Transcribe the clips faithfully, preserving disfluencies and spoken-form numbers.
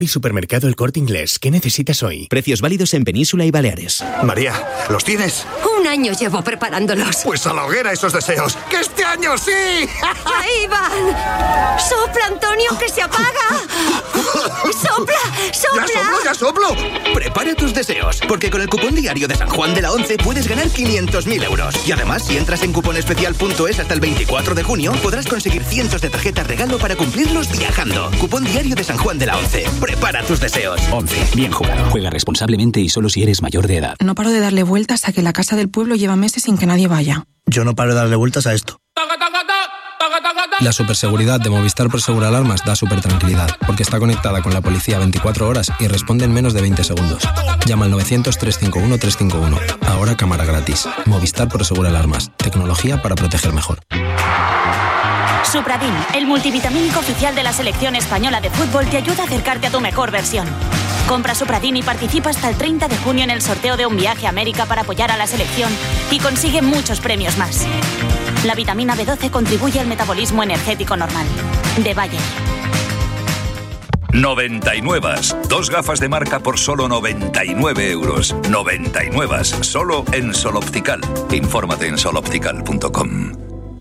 Y Supermercado El Corte Inglés. ¿Qué necesitas hoy? Precios válidos en Península y Baleares. María, ¿los tienes? Un año llevo preparándolos. Pues a la hoguera esos deseos. ¡Que este año sí! ¡Ahí van! ¡Sopla, Antonio, que se apaga! ¡Sopla, sopla! ¡Ya soplo, ya soplo! Prepara tus deseos, porque con el cupón diario de San Juan de la Once puedes ganar quinientos mil euros. Y además, si entras en cuponespecial punto es hasta el veinticuatro de junio, podrás conseguir cientos de tarjetas regalo para cumplirlos viajando. Cupón diario de San Juan de la Once. Prepara tus deseos. Once. Bien jugado. Juega responsablemente y solo si eres mayor de edad. No paro de darle vueltas a que la casa del pueblo lleva meses sin que nadie vaya. Yo no paro de darle vueltas a esto. La superseguridad de Movistar Prosegur Alarmas da súper tranquilidad, porque está conectada con la policía veinticuatro horas y responde en menos de veinte segundos. Llama al novecientos, trescientos cincuenta y uno, trescientos cincuenta y uno. Ahora cámara gratis. Movistar Prosegur Alarmas. Tecnología para proteger mejor. Supradin, el multivitamínico oficial de la selección española de fútbol, te ayuda a acercarte a tu mejor versión. Compra Supradin y participa hasta el treinta de junio en el sorteo de un viaje a América para apoyar a la selección y consigue muchos premios más. La vitamina B doce contribuye al metabolismo energético normal. De Bayer. noventa y nueve. Dos gafas de marca por solo noventa y nueve euros. noventa y nueve. Solo en Sol Optical. Infórmate en sol optical punto com.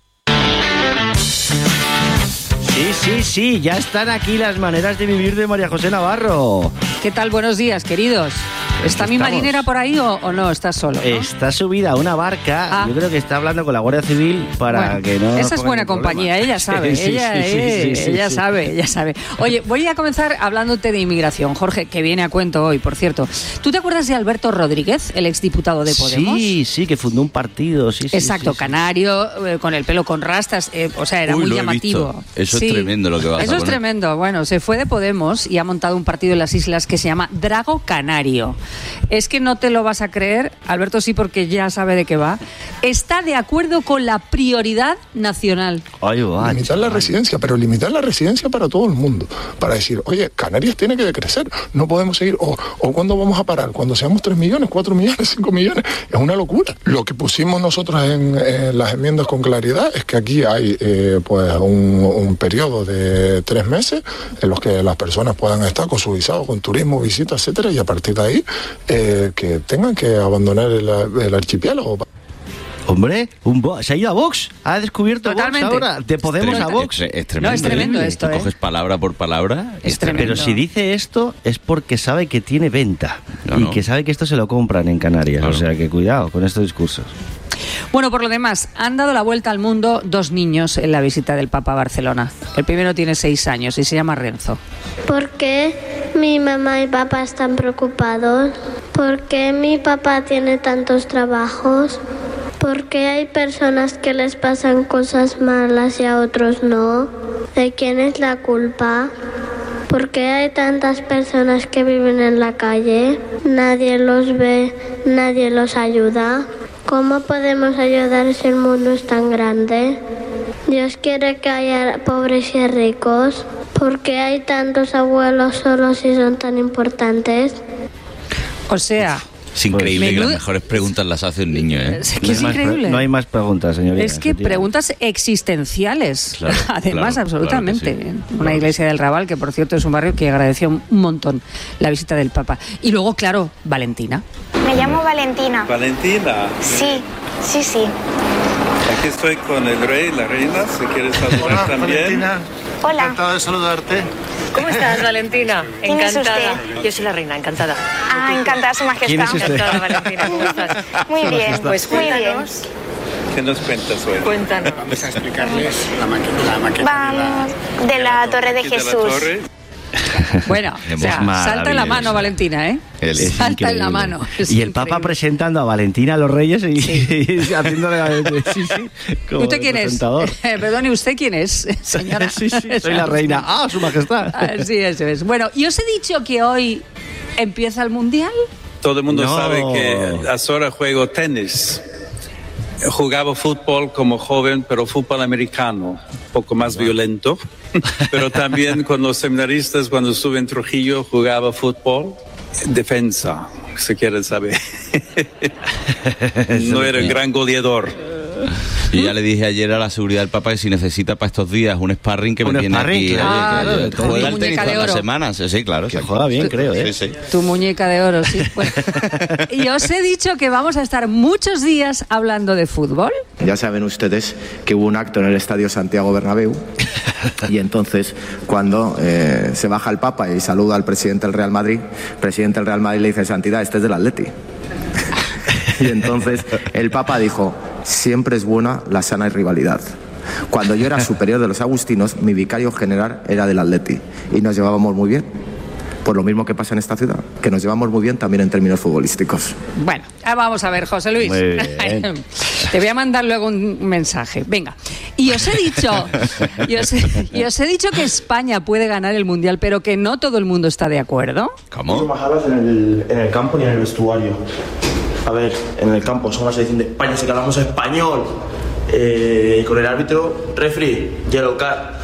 Sí, sí, sí, ya están aquí las maneras de vivir de María José Navarro. ¿Qué tal? Buenos días, queridos. ¿Está mi marinera por ahí o, o no? ¿Estás solo? ¿no? Está subida a una barca. Ah. Yo creo que está hablando con la Guardia Civil para bueno, que no. Esa es buena compañía, ella sabe. sí, ella sí, eh, sí, sí, ella sí. sabe, ella sabe. Oye, voy a comenzar hablándote de inmigración. Jorge, que viene a cuento hoy, por cierto. ¿Tú te acuerdas de Alberto Rodríguez, el exdiputado de Podemos? Sí, sí, que fundó un partido. Sí, Exacto, sí, sí, canario, eh, con el pelo con rastas. Eh, o sea, era Uy, muy lo llamativo. Eso sí. es tremendo lo que vas Eso a es poner. tremendo. Bueno, se fue de Podemos y ha montado un partido en las islas que se llama Drago Canario. Es que no te lo vas a creer, Alberto sí, porque ya sabe de qué va. Está de acuerdo con la prioridad nacional. Ay, va, limitar la residencia, pero limitar la residencia para todo el mundo. Para decir, oye, Canarias tiene que decrecer, no podemos seguir. O, o ¿cuándo vamos a parar? Cuando seamos tres millones, cuatro millones, cinco millones. Es una locura. Lo que pusimos nosotros en, en las enmiendas con claridad es que aquí hay eh, pues un, un periodo de tres meses en los que las personas puedan estar con su visado, con turismo, visitas, etcétera, y a partir de ahí eh, que tengan que abandonar el, el archipiélago. Hombre, un bo- se ha ido a Vox, ha descubierto Totalmente. Vox ahora, de Podemos Es a Vox. Es, es tremendo. No, es tremendo ¿eh? esto, Tú ¿eh? coges palabra por palabra. Es Es tremendo. Pero si dice esto es porque sabe que tiene venta No, y no. que sabe que esto se lo compran en Canarias. Claro. O sea que cuidado con estos discursos. Bueno, por lo demás, han dado la vuelta al mundo dos niños en la visita del Papa a Barcelona. El primero tiene seis años y se llama Renzo. ¿Por qué mi mamá y papá están preocupados? ¿Por qué mi papá tiene tantos trabajos? ¿Por qué hay personas que les pasan cosas malas y a otros no? ¿De quién es la culpa? ¿Por qué hay tantas personas que viven en la calle? Nadie los ve, nadie los ayuda. ¿Cómo podemos ayudar si el mundo es tan grande? Dios quiere que haya pobres y ricos. ¿Por qué hay tantos abuelos solos y son tan importantes? O sea... Es increíble Menudo... que las mejores preguntas las hace un niño, ¿eh? Es que no es hay increíble. Más, no hay más preguntas, señorita. Es que preguntas existenciales, Claro, además, claro, absolutamente. claro que sí. Una Claro iglesia del Raval, que por cierto es un barrio que agradeció un montón la visita del Papa. Y luego, claro, Valentina. Me llamo Valentina. Valentina. Sí, sí, sí. Aquí estoy con el rey, la reina, si quieres saludar Hola, también. Valentina. Hola. Encantado de saludarte. ¿Cómo estás, Valentina? ¿Quién es Encantada. usted? Yo soy la reina, encantada. Ah, encantada, su majestad. ¿Quién es usted? Encantada, Valentina, ¿cómo estás? Muy bien, Pues muy bien. cuéntanos. ¿Qué nos cuentas hoy? Cuéntanos. Vamos a explicarles la maqueta, la maqueta Vamos de la Torre de Aquí de la Jesús. torre. Bueno, o sea, salta en la mano, Valentina, ¿eh? Es salta en la increíble. mano. Es y el Papa increíble. presentando a Valentina a los Reyes y, sí. y haciéndole sí, sí, como ¿Usted quién es? presentador. Eh, perdón, ¿y usted quién es, señora? sí, sí, soy la reina. ¡Ah, su majestad! Así es, es. Bueno, y os he dicho que hoy empieza el Mundial. Todo el mundo No. sabe que ahora juego tenis. Jugaba fútbol como joven, pero fútbol americano, un poco más violento. Pero también con los seminaristas, cuando estuve en Trujillo, jugaba fútbol. Defensa, si quieren saber. No era el gran goleador. Yo ya le dije ayer a la seguridad del Papa que si necesita para estos días un sparring que Un me tiene sparring, aquí. claro. Oye, Ah, que juega el muñeca tenis de todas las oro. semanas. Sí, sí, claro. Que juega bien, creo, ¿eh? Sí, sí. Tu muñeca de oro, sí. Bueno. Y os he dicho que vamos a estar muchos días hablando de fútbol. Ya saben ustedes que hubo un acto en el Estadio Santiago Bernabéu y entonces cuando eh, se baja el Papa y saluda al presidente del Real Madrid, el presidente del Real Madrid le dice: Santidad, este es del Atleti. Y entonces el Papa dijo: siempre es buena la sana rivalidad. Cuando yo era superior de los agustinos, mi vicario general era del Atleti y nos llevábamos muy bien. Por lo mismo que pasa en esta ciudad, que nos llevamos muy bien también en términos futbolísticos. Bueno, ah, vamos a ver, José Luis. Muy bien. Te voy a mandar luego un mensaje. Venga. Y os he dicho, y os he, y os he dicho que España puede ganar el Mundial, pero que no todo el mundo está de acuerdo. ¿Cómo? Más hablas en el, en el campo ni en el vestuario. A ver, en el campo somos la selección de España, si que hablamos español. Eh, con el árbitro, referee, yellow card.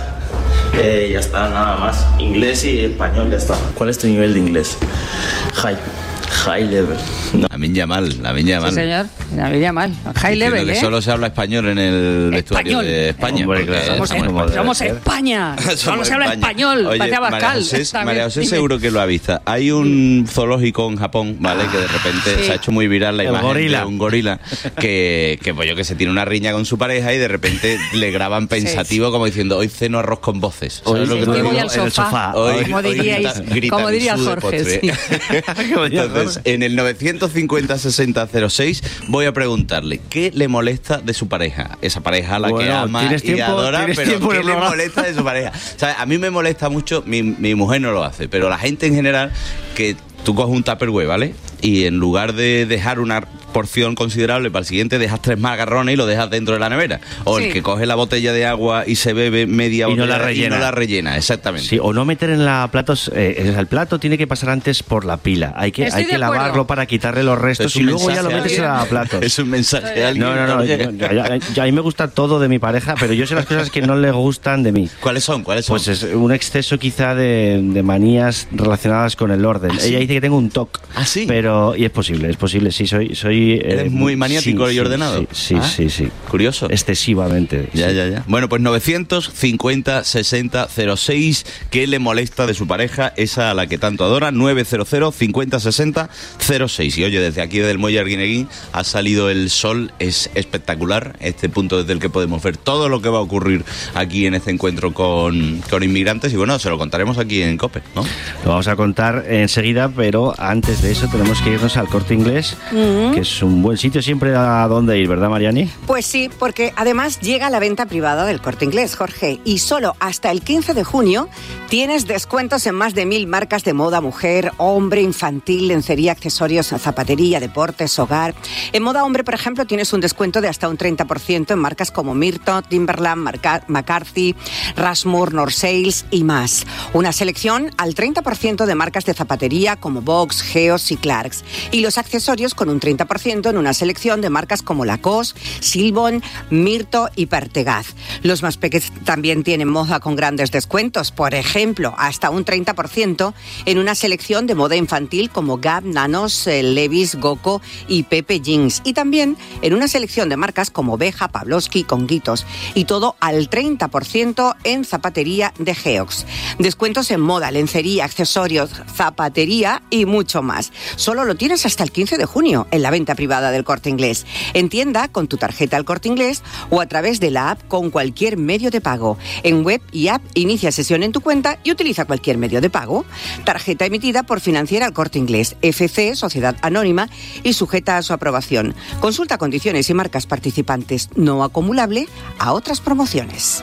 Eh, ya está, nada más. Inglés y español, ya está. ¿Cuál es tu nivel de inglés? High. High level. No. Lamin Yamal, Lamin Yamal. Sí, señor. Lamin Yamal. High Diciendo level, que ¿eh? solo se habla español en el vestuario Español. de España. Hombre, porque claro. Somos, somos en- somos España. Solo Somos se habla España. español. Oye, Parece María Abascal. José, Está María bien, José dime. seguro que lo ha visto. Hay un zoológico en Japón, ¿vale? Que de repente Sí. se ha hecho muy viral la El imagen gorila. de un gorila que, que pues yo que se tiene una riña con su pareja y de repente le graban pensativo como diciendo: hoy ceno arroz con voces. Hoy ¿Sabes lo sí, que te hoy digo? voy al En el sofá. Hoy, Como hoy diríais- grita- grita como diría Bisú de Jorge, postre. sí. Entonces, en el novecientos cincuenta sesenta cero seis voy a preguntarle qué le molesta de su pareja. Esa pareja a la que Bueno, ama ¿tienes y tiempo? adora, ¿Tienes pero tiempo en ¿qué el le programa? molesta de su pareja? ¿Sabes? A mí me molesta mucho, mi, mi mujer no lo hace, pero la gente en general, que tú coges un Tupperware, ¿vale? Y en lugar de dejar una porción considerable para el siguiente, dejas tres macarrones y lo dejas dentro de la nevera. O Sí. el que coge la botella de agua y se bebe media Y no botella la rellena. y no la rellena, exactamente. Sí, o no meter en la platos. Eh, el plato tiene que pasar antes por la pila. Hay que, Estoy hay de que acuerdo. lavarlo para quitarle los restos Es y un luego ya lo mensaje metes a en la alguien. platos. Es un mensaje a alguien. No, no, no. Oye. yo- yo- yo- yo- a mí me gusta todo de mi pareja, pero yo sé las cosas que no le gustan de mí. ¿Cuáles son? ¿Cuáles son? Pues es un exceso quizá de, de manías relacionadas con el orden. ¿Ah, sí? Ella dice que tengo un toc. ¿Ah, sí? Pero, y es posible, es posible. Sí, soy. soy eh, ¿Eres muy maniático sí, y sí, ordenado? Sí, sí, Ah, sí, sí. Curioso. Excesivamente. Ya, sí. ya, ya. Bueno, pues novecientos cincuenta sesenta cero seis, ¿qué le molesta de su pareja? Esa a la que tanto adora, novecientos cincuenta sesenta cero seis. Y oye, desde aquí, desde el Muelle Arguineguín, ha salido el sol, es espectacular, este punto desde el que podemos ver todo lo que va a ocurrir aquí en este encuentro con, con inmigrantes. Y bueno, se lo contaremos aquí en COPE, ¿no? Lo vamos a contar enseguida, pero antes de eso tenemos que irnos al Corte Inglés, Mm. que es un buen sitio siempre a dónde ir, ¿verdad, Mariani? Pues sí, porque además llega la venta privada del Corte Inglés, Jorge, y solo hasta el quince de junio tienes descuentos en más de mil marcas de moda mujer, hombre, infantil, lencería, accesorios, zapatería, deportes, hogar. En moda hombre, por ejemplo, tienes un descuento de hasta un treinta por ciento en marcas como Mirto, Timberland, Marca- McCarthy, Rushmore, North Sales y más. Una selección al treinta por ciento de marcas de zapatería como Vox, Geos y Clarks. Y los accesorios con un treinta por ciento en una selección de marcas como Lacoste, Silbon, Mirto y Pertegaz. Los más pequeños también tienen moda con grandes descuentos, por ejemplo, hasta un treinta por ciento en una selección de moda infantil como Gap, Nanos, eh, Levi's, Goco y Pepe Jeans. Y también en una selección de marcas como Beja, Pavlovsky, Conguitos. Y todo al treinta por ciento en zapatería de Geox. Descuentos en moda, lencería, accesorios, zapatería y mucho más. Solo lo tienes hasta el quince de junio en la venta privada del Corte Inglés. En tienda con tu tarjeta al Corte Inglés o a través de la app con cualquier medio de pago. En web y app inicia sesión en tu cuenta y utiliza cualquier medio de pago. Tarjeta emitida por Financiera al Corte Inglés, F C, Sociedad Anónima y sujeta a su aprobación. Consulta condiciones y marcas participantes, no acumulable a otras promociones.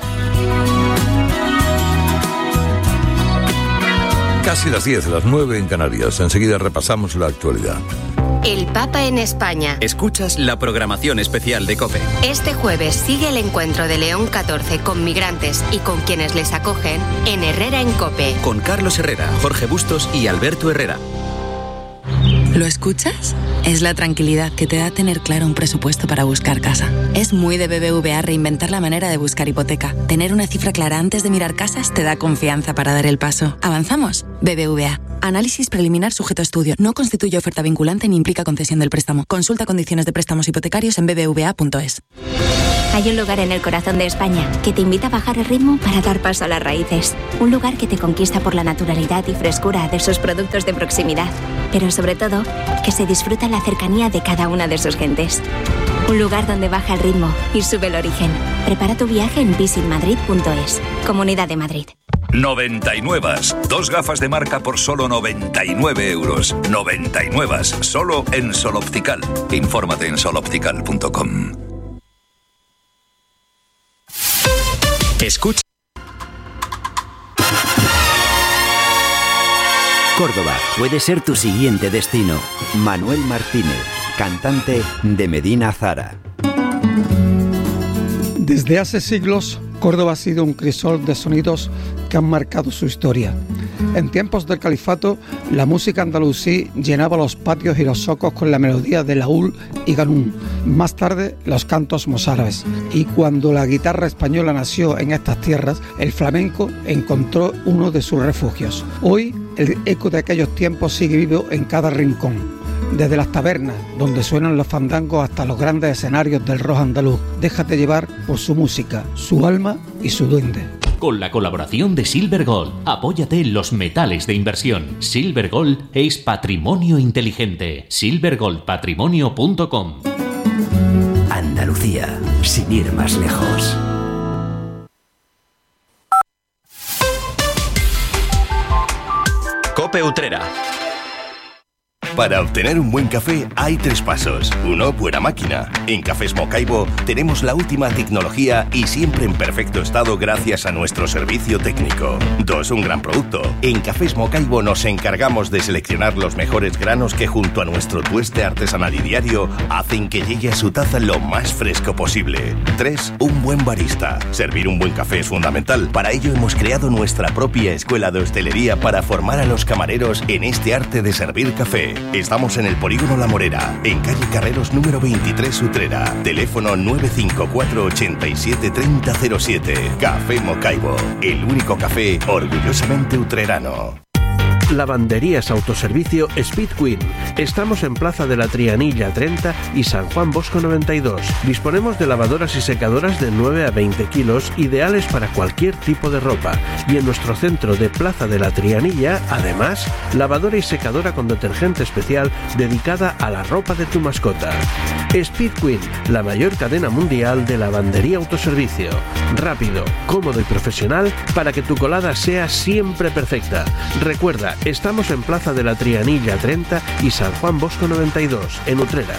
Casi las diez, las nueve en Canarias. Enseguida repasamos la actualidad. El Papa en España. Escuchas la programación especial de COPE. Este jueves sigue el encuentro de León catorce con migrantes y con quienes les acogen en Herrera en COPE. Con Carlos Herrera, Jorge Bustos y Alberto Herrera. ¿Lo escuchas? Es la tranquilidad que te da tener claro un presupuesto para buscar casa. Es muy de B B V A reinventar la manera de buscar hipoteca. Tener una cifra clara antes de mirar casas te da confianza para dar el paso. ¿Avanzamos? B B V A. Análisis preliminar sujeto a estudio. No constituye oferta vinculante ni implica concesión del préstamo. Consulta condiciones de préstamos hipotecarios en b b v a punto es. Hay un lugar en el corazón de España que te invita a bajar el ritmo para dar paso a las raíces. Un lugar que te conquista por la naturalidad y frescura de sus productos de proximidad. Pero sobre todo, que se disfruta la cercanía de cada una de sus gentes. Un lugar donde baja el ritmo y sube el origen. Prepara tu viaje en visit madrid punto es. Comunidad de Madrid. noventa y nueve. Dos gafas de marca por solo noventa y nueve euros. noventa y nueve. Solo en Sol Optical. Infórmate en sol optical punto com. Escucha. Córdoba puede ser tu siguiente destino. Manuel Martínez, cantante de Medina Zara. Desde hace siglos, Córdoba ha sido un crisol de sonidos que han marcado su historia. En tiempos del califato, la música andalusí llenaba los patios y los zocos con la melodía de laúd y ganún. Más tarde, los cantos mozárabes. Y cuando la guitarra española nació en estas tierras, el flamenco encontró uno de sus refugios. Hoy, el eco de aquellos tiempos sigue vivo en cada rincón. Desde las tabernas, donde suenan los fandangos, hasta los grandes escenarios del rock andaluz. Déjate llevar por su música, su alma y su duende. Con la colaboración de Silver Gold, apóyate en los metales de inversión. Silver Gold es patrimonio inteligente. silver gold patrimonio punto com. Andalucía, sin ir más lejos. Cope Utrera. Para obtener un buen café hay tres pasos. Uno, buena máquina. En Cafés Mocaibo tenemos la última tecnología y siempre en perfecto estado gracias a nuestro servicio técnico. Dos, un gran producto. En Cafés Mocaibo nos encargamos de seleccionar los mejores granos que junto a nuestro tueste artesanal y diario hacen que llegue a su taza lo más fresco posible. Tres, un buen barista. Servir un buen café es fundamental. Para ello hemos creado nuestra propia escuela de hostelería para formar a los camareros en este arte de servir café. Estamos en el Polígono La Morera, en calle Carreros número veintitrés Utrera. Teléfono nueve cinco cuatro, ochenta y siete, treinta cero siete. Café Mocaibo, el único café orgullosamente utrerano. Lavanderías Autoservicio Speed Queen. Estamos en Plaza de la Trianilla treinta y San Juan Bosco noventa y dos. Disponemos de lavadoras y secadoras de nueve a veinte kilos, ideales para cualquier tipo de ropa. Y en nuestro centro de Plaza de la Trianilla, además, lavadora y secadora con detergente especial dedicada a la ropa de tu mascota. Speed Queen, la mayor cadena mundial de lavandería autoservicio. Rápido, cómodo y profesional para que tu colada sea siempre perfecta. Recuerda, estamos en Plaza de la Trianilla treinta y San Juan Bosco noventa y dos, en Utrera.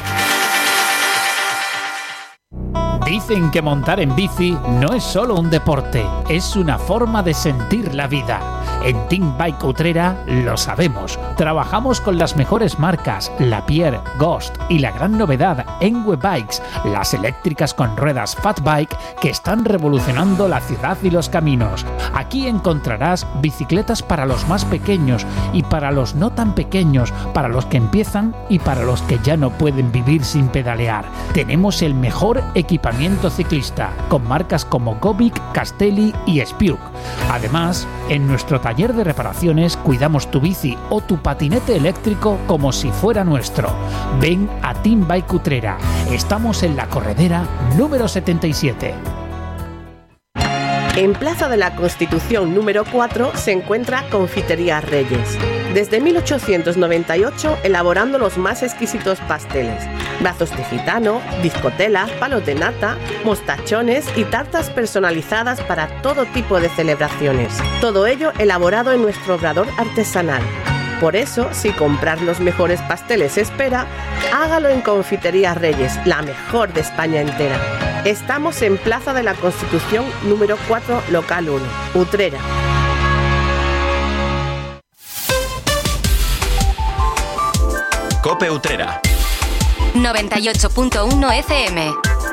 Dicen que montar en bici no es solo un deporte, es una forma de sentir la vida. En Team Bike Utrera lo sabemos. Trabajamos con las mejores marcas, Lapierre, Ghost y la gran novedad, Enwe Bikes, las eléctricas con ruedas Fat Bike que están revolucionando la ciudad y los caminos. Aquí encontrarás bicicletas para los más pequeños y para los no tan pequeños, para los que empiezan y para los que ya no pueden vivir sin pedalear. Tenemos el mejor equipamiento ciclista, con marcas como Gobic, Castelli y Spiuk. Además, en nuestro taller de reparaciones cuidamos tu bici o tu patinete eléctrico como si fuera nuestro. Ven a Team Bike Utrera. Estamos en la corredera número setenta y siete. En Plaza de la Constitución número cuatro se encuentra Confitería Reyes. Desde mil ochocientos noventa y ocho elaborando los más exquisitos pasteles, brazos de gitano, bizcotelas, palos de nata, mostachones y tartas personalizadas para todo tipo de celebraciones. Todo ello elaborado en nuestro obrador artesanal. Por eso, si comprar los mejores pasteles espera, hágalo en Confitería Reyes, la mejor de España entera. Estamos en Plaza de la Constitución número cuatro, local uno, Utrera. Cope Utrera. noventa y ocho punto uno F M.